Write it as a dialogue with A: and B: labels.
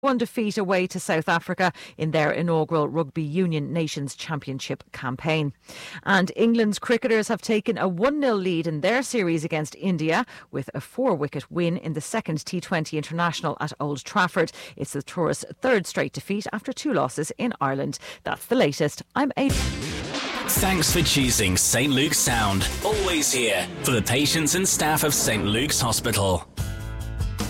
A: One defeat away to South Africa in their inaugural Rugby Union Nations Championship campaign. And England's cricketers have taken a 1-0 lead in their series against India with a 4-wicket win in the second T20 International at Old Trafford. It's the tourists' third straight defeat after 2 losses in Ireland. That's the latest. I'm Aidan.
B: Thanks for choosing St Luke's Sound. Always here for the patients and staff of St Luke's Hospital.